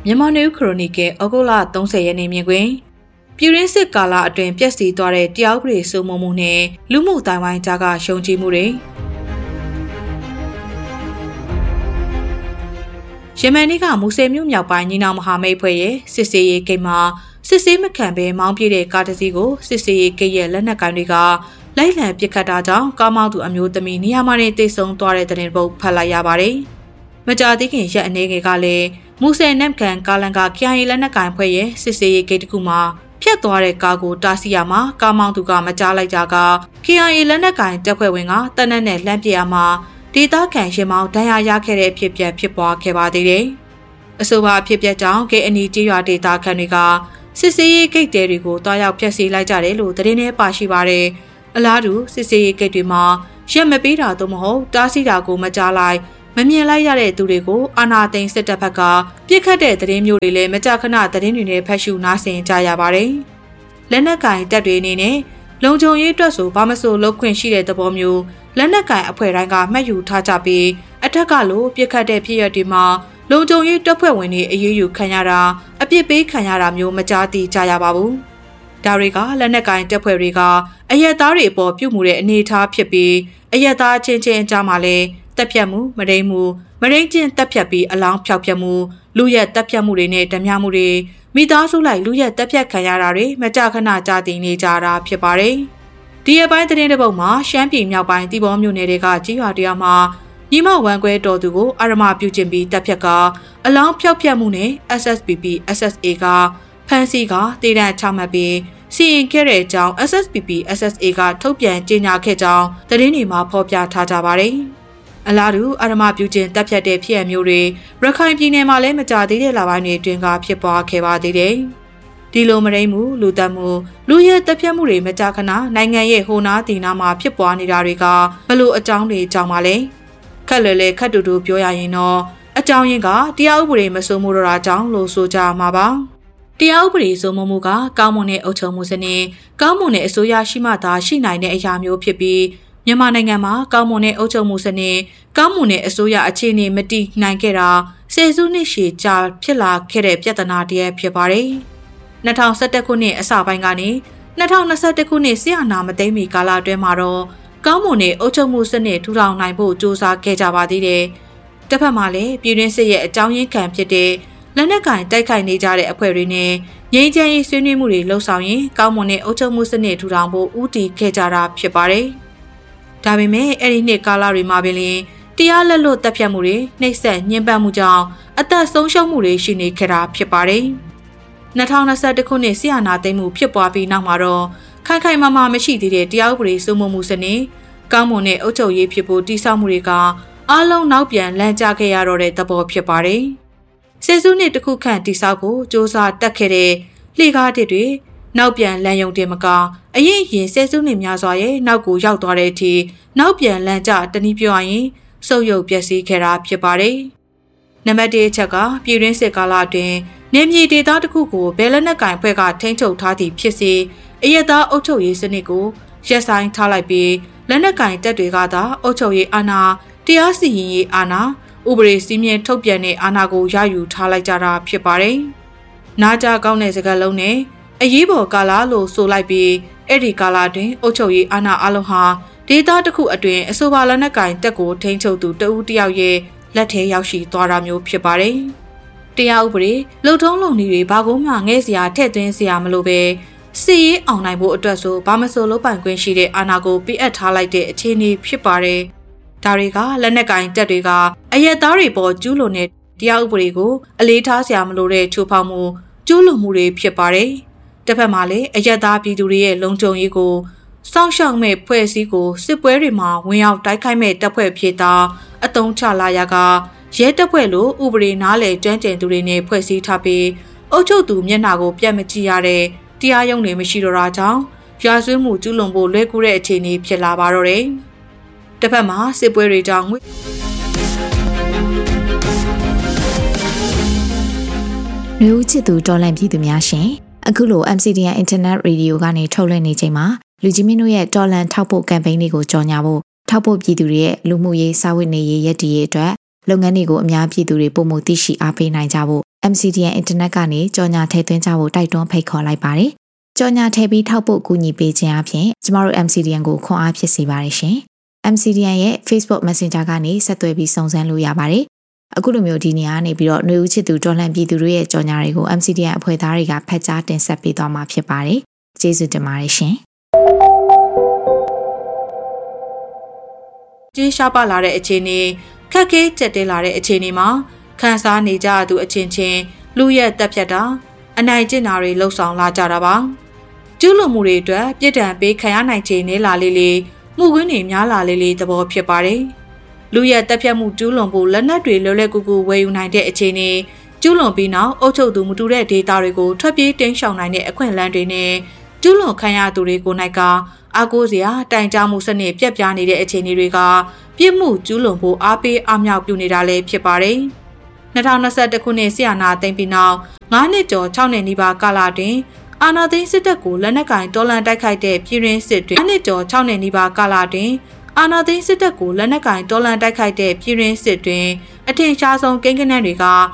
မြန်မာနယူးခရိုနီကယ်ဩဂုတ်လ30ရက်နေ့မြင်ကွင်းပြည်ရင်းစစ်ကာလအတွင်းပျက်စီးသွားတဲ့တရားဥပဒေစိုးမိုးမှုနဲ့လူမှုတိုင်းဝိုင်းကြားကရှုံချမှုတွေယမန်နေ့ကမူဆယ်မြို့မြောက်ပိုင်းညီနောင်မဟာမိတ်ဖွဲ့ရဲ့စစ်စေးရေးဂိတ်မှာစစ်စေးမခံဘဲမောင်းပြေးတဲ့ကားတစ်စီးကိုစစ်စေးရေးဂိတ်ရဲ့လက်နက်ကိုင်တွေကလိုက်လံပစ်ခတ်တာကြောင့်ကားမောင်းသူအမျိုးသမီးနေရာမှာတိတ်ဆုံသွားတဲ့တဲ့တင်ပုတ်ဖတ်လိုက်ရပါတယ်။မကြာသေးခင်ရက်အနေငယ်ကလည်းမူဆယ်နမ်ကန်ကာလန်ကKIAလက်နက်ကိုင်ဖွဲ့ရဲ့စစ်စေးရေးဂိတ်တစ်ခုမှာဖြတ်သွားတဲ့ကားကိုတားဆီးရမှာကားမောင်းသူကမကြားလိုက်ကြက KIAလက်နက်ကိုင်တပ်ဖွဲ့ဝင်ကတနက်နဲ့လှမ်းပစ်ရမှာဒေသခံရှင်မောင်းဒဏ်ရာရခဲ့တဲ့အဖြစ်ဖြစ်ပွားခဲ့ပါသေးတယ်။အဆိုပါအဖြစ်ကြောင့်KNIကျေးရွာဒေသခံတွေကစစ်စေးရေးဂိတ်တွေကိုတွားရောက်ဖျက်ဆီးလိုက်ကြတယ်လို့သတင်းထဲပါရှိပါတယ်။အလားတူစစ်စေးရေးဂိတ်တွေမှာရက်မပေးတာတော့မဟုတ်တားဆီးတာကိုမကြားလိုက်မမြင်လိုက်ရတဲ့သူတွေကိုအာဏာသိမ်းစစ်တပ်ဘက်ကပြစ်ခတ်တဲ့သတင်းမျိုးတွေလည်းမကြာခဏသတင်းတွေနဲ့ဖတ်ရှုနားဆင်ကြရပါတယ်။လက်နက်ကင်တပ်တွေအနေနဲ့လုံခြုံရေးအတွက်ဆိုဘာမဆိုလုပ်ခွင့်ရှိတဲ့သဘောမျိုးလက်နက်ကင်အဖွဲ့တိုင်းကမှတ်ယူထားကြပြီးအထက်ကလိုပြစ်ခတ်တဲ့ဖြစ်ရပ်တွေမှာလုံခြုံရေးတပ်ဖွဲ့ဝင်တွေအရေးယူခံရတာအပြစ်ပေးခံရတာမျိုးမကြားသိကြရပါဘူး။ဒါတွေကလက်နက်ကင်တပ်ဖွဲ့တွေကအရက်သားတွေအပေါ်ပြုမှုတဲ့အနေအထားဖြစ်ပြီးအရက်သားချင်းချင်းအကြားမှာလည်းတပ်ဖြတ်မှုမရိမ့်မှုမရိမ့်ချင်းတပ်ဖြတ်ပြီးအလောင်းဖျောက်ဖြတ်မှုလူရက်တပ်ဖြတ်မှုတွေနဲ့ဓမြမှုတွေမိသားစုလိုက်လူရက်တပ်ဖြတ်ခံရတာတွေမကြာခဏကြားသိနေကြတာဖြစ်ပါတယ်။ဒီအပိုင်းသတင်းတစ်ပုဒ်မှာရှမ်းပြည်မြောက်ပိုင်းတီဘောမြို့နယ်တွေကကြီးရွာတရားမှာညီမဝမ်ကွဲတော်သူကိုအာရမပြုကျင့်ပြီးတပ်ဖြတ်ကအလောင်းဖျောက်ဖြတ်မှုနဲ့ SSPP SSA ကဖမ်းဆီးကတေတံချမှတ်ပြီးစီရင်ခဲ့တဲ့အကြောင်း SSPP SSA ကထုတ်ပြန်ကြေညာခဲ့ကြောင်းသတင်းတွေမှာဖော်ပြထားကြပါတယ်။အလားတူအာရမပြုကျင့်တပ်ဖြတ်တဲ့ဖြစ်အမျိုးတွေရခိုင်ပြည်နယ်မှာလည်းမကြသေးတဲ့လပိုင်းတွေအတွင်းကဖြစ်ပွားခဲ့ပါသေးတယ်။ဒီလိုမရိမ့်မှုလူတက်မှုလူရဲတပ်ဖြတ်မှုတွေမကြာခဏနိုင်ငံရဲ့ဟိုနားတီနာမှာဖြစ်ပွားနေတာတွေကဘလို့အကြောင်းတွေကြောင့်ပါလဲ။ခက်လွယ်လေခက်တူတူပြောရရင်တော့အကြောင်းရင်းကတရားဥပဒေမစိုးမိုးတော့တာကြောင့်လို့ဆိုကြမှာပါ။တရားဥပဒေစိုးမိုးမှုကကောင်းမွန်တဲ့အုပ်ချုပ်မှုစနစ်ကောင်းမွန်တဲ့အစိုးရရှိမှသာရှိနိုင်တဲ့အရာမျိုးဖြစ်ပြီးမြန်မာနိုင်ငံမှာကောင်းမွန်တဲ့အုပ်ချုပ်မှုစနစ်ကောင်းမွန်တဲ့အစိုးရအခြေအနေမတည်နိုင်ခဲ့တာဆယ်စုနှစ်ရှည်ကြာဖြစ်လာခဲ့တဲ့ပြဿနာတည်းဖြစ်ပါတယ်။2011ခုနှစ်အစပိုင်းကနေ2021ခုနှစ်စစ်အာဏာမသိမ်းမီကာလအတွင်းမှာတော့ကောင်းမွန်တဲ့အုပ်ချုပ်မှုစနစ်ထူထောင်နိုင်ဖို့စ조사ခဲ့ကြပါသေးတယ်။တစ်ဖက်မှာလည်းပြည်တွင်းစစ်ရဲ့အကြောင်းရင်းခံဖြစ်တဲ့လက်နက်ကင်တိုက်ခိုက်နေကြတဲ့အဖွဲ့တွေနဲ့ငြိမ်းချမ်းရေးဆွေးနွေးမှုတွေလှုပ်ဆောင်ရင်ကောင်းမွန်တဲ့အုပ်ချုပ်မှုစနစ်ထူထောင်ဖို့ဦးတည်ခဲ့ကြတာဖြစ်ပါတယ်။ဒါပေမဲ့အဲ့ဒီနှစ်ကာလတွေမှာပင်လျှင်တရားလက်လွတ်တပ်ဖြတ်မှုတွေနှိပ်စက်ညှဉ်းပန်းမှုကြောင့်အသက်ဆုံးရှုံးမှုတွေရှိနေခဲ့တာဖြစ်ပါတယ်။2021ခုနှစ်ဆီယနာသိမ်းမှုဖြစ်ပွားပြီးနောက်မှာတော့ခိုင်ခိုင်မာမာမရှိသေးတဲ့တရားဥပဒေစိုးမိုးမှုစနစ်ကောင်းမွန်တဲ့အုပ်ချုပ်ရေးဖြစ်ဖို့တည်ဆောက်မှုတွေကအားလုံးနောက်ပြန်လမ်းကျခဲ့ရတော့တဲ့သဘောဖြစ်ပါတယ်။ဆယ်စုနှစ်တစ်ခုခန့်တည်ဆောက်ဖို့စ조사တက်ခဲ့တဲ့လှေကားတွေနောက်ပြန်လမ်းယုံတင်မကအရင်ဆယ်စုနှစ်များစွာရဲ့နောက်ကိုရောက်သွားတဲ့အထိနောက်ပြန်လမ်းကျတနည်းပြောရရင်စုပ်ယုပ်ပျက်စီးခဲ့တာဖြစ်ပါတယ်။နံပါတ်1အချက်ကပြည်တွင်းစစ်ကာလအတွင်းနေမြေဒေသတစ်ခုကိုဘယ်လက်နက်ကင်ဖွဲ့ကထိန်းချုပ်ထားသည့်ဖြစ်စေအရက်သားအုပ်ချုပ်ရေးစနစ်ကိုရပ်ဆိုင်းထားလိုက်ပြီးလက်နက်ကင်တပ်တွေကသာအုပ်ချုပ်ရေးအာဏာတရားစီရင်ရေးအာဏာဥပဒေစည်းမျဉ်းထုတ်ပြန်တဲ့အာဏာကိုရယူထားလိုက်ကြတာဖြစ်ပါတယ်။နားကြကောင်းတဲ့စကားလုံးနဲ့အရေးပေါ်ကာလလို့ဆိုလိုက်ပြီးအဲ့ဒီကာလတွင်အုပ်ချုပ်ရေးအာဏာအလုံးဟာဒေသတစ်ခုအတွင်းအဆိုပါလက်နက်ကင်တပ်ကိုထိန်းချုပ်သူတဦးတယောက်ရဲ့လက်ထဲရောက်ရှိသွားတာမျိုးဖြစ်ပါတယ်။တရားဥပဒေလုံထုံးလုံနည်းတွေဘာကိုမှငဲ့စရာထည့်သွင်းစရာမလိုပဲစီရေးအောင်နိုင်ဖို့အတွက်ဆိုဘာမဆိုလုပ်ပိုင်ခွင့်ရှိတဲ့အာဏာကိုပြအပ်ထားလိုက်တဲ့အခြေအနေဖြစ်ပါတယ်။ဒါတွေကလက်နက်ကင်တပ်တွေကအရက်သားတွေပေါ်ကျူးလွန်တဲ့တရားဥပဒေကိုအလေးထားစရာမလိုတဲ့ချိုးဖောက်မှုကျူးလွန်မှုတွေဖြစ်ပါတယ်။တစ်ဖက်မှာလည်းအရက်သားပြည်သူတွေရဲ့လုံခြုံရေးကိုစောင့်ရှောက်မဲ့ဖွဲ့စည်းကိုစစ်ပွဲတွေမှာဝင်ရောက်တိုက်ခိုက်မဲ့တပ်ဖွဲ့ဖြစ်တာအတုံးချလာရကရဲတပ်ဖွဲ့လိုဥပဒေနားလည်ကျွမ်းကျင်သူတွေနဲ့ဖွဲ့စည်းထားပြီးအုပ်ချုပ်သူမျက်နှာကိုပြတ်မကြည့်ရတဲ့တရားရုံးတွေမရှိတော့တာကြောင့်ရာဇဝတ်မှုကျူးလွန်ဖို့လွယ်ကူတဲ့အခြေအနေဖြစ်လာပါတော့တယ်။တစ်ဖက်မှာစစ်ပွဲတွေကြောင့်လူဦးချစ်သူတော်လန့်ပြည်သူများရှင်အခုလို MCDN Internet Radio ကနေထုတ်လွှင့်နေချိန်မှာလူကြီးမင်းတို့ရဲ့တော်လန့်ထောက်ပို့ကမ်ပိန်းလေးကိုကြော်ညာဖို့ထောက်ပို့ပြည်သူတွေရဲ့လူမှုရေးစာဝတ်နေရေးရည်တည်ရေးအတွက်လုပ်ငန်းတွေကိုအများပြည်သူတွေပုံမှုသိရှိအားပေးနိုင်ကြဖို့ MCDN Internet ကနေကြော်ညာထည့်သွင်းကြဖို့တိုက်တွန်းဖိတ်ခေါ်လိုက်ပါတယ်။ကြော်ညာထည့်ပြီးထောက်ပို့ကူညီပေးခြင်းအပြင်ကျမတို့ MCDN ကိုခွန်အားဖြစ်စေပါတယ်ရှင်။ MCDN ရဲ့ Facebook Messenger ကနေဆက်သွယ်ပြီးစုံစမ်းလို့ရပါတယ်။အခုလိုမျိုးဒီနေရာကနေပြီးတော့ຫນွေဦးချစ်သူတော်လှန်ပြည်သူတွေရဲ့ကြော်ညာတွေကို MCDN အဖွဲ့သားတွေကဖတ်ကြားတင်ဆက်ပေးသွားမှာဖြစ်ပါတယ်။ကျေးဇူးတင်ပါတယ်ရှင်။ကြီးရှားပါလာတဲ့အခြေအနေခက်ခဲကြက်တဲလာတဲ့အခြေအနေမှာခန်းစားနေကြသူအချင်းချင်းလူရဲ့တက်ဖြတ်တာအနိုင်ကျင့်တာတွေလှုပ်ဆောင်လာကြတာပါကျူးလွန်မှုတွေအတွက်ပြစ်ဒဏ်ပေးခံရနိုင်ခြေနည်းလာလေးလေးမှုကွင်းတွေများလာလေးလေးသဘောဖြစ်ပါတယ်လူရဲ့တက်ဖြတ်မှုကျူးလွန်ဖို့လက်နက်တွေလွယ်လွယ်ကူကူဝယ်ယူနိုင်တဲ့အခြေအနေကျူးလွန်ပြီးနောက်အုပ်ချုပ်သူမတူတဲ့ဒေတာတွေကိုထွက်ပြေးတင်းရှောင်နိုင်တဲ့အခွင့်အလမ်းတွေနဲ့ကျူးလွန်ခံရသူတွေကိုနိုင်ကအားကိုးစရာတိုင်ကြားမှုစနစ်ပြက်ပြားနေတဲ့အခြေအနေတွေကပြစ်မှုကျူးလွန်ဖို့အားပေးအားမြောက်ပြုနေတာလည်းဖြစ်ပါတယ်2021ခုနှစ်ဆီယနာသိမ်းပြီးနောက်9နှစ်ကျော်6နှစ်နီးပါးကာလတွင်အာဏာသိမ်းစစ်တပ်ကိုလက်နက်ကင်တော်လှန်တိုက်ခိုက်တဲ့ပြည်တွင်းစစ်တွင်9နှစ်ကျော်6နှစ်နီးပါးကာလတွင်အာဏာသိမ်းစစ်တပ်ကိုလက်နက်ကင်တော်လှန်တိုက်ခိုက်တဲ့ပြည်တွင်းစစ်တွင်အထင်ရှားဆုံးကိန်းဂဏန်းတွေက